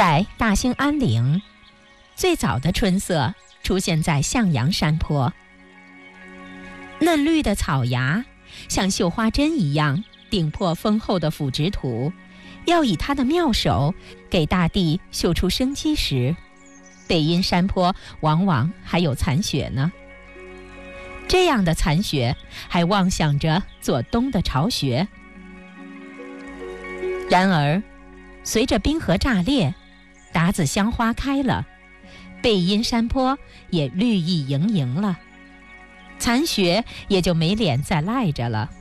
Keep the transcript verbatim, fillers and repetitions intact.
在大兴安岭，最早的春色出现在向阳山坡，嫩绿的草芽像绣花针一样顶破丰厚的腐殖土，要以它的妙手给大地绣出生机时，背阴山坡往往还有残雪呢。这样的残雪还妄想着做冬的巢穴。然而随着冰河炸裂，达子乡花开了，背阴山坡也绿意盈盈了，残雪也就没脸再赖着了。